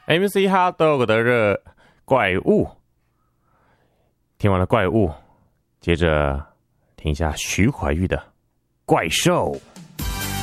MC Hotdog 的热怪物，听完了怪物，接着听一下徐怀钰的怪兽。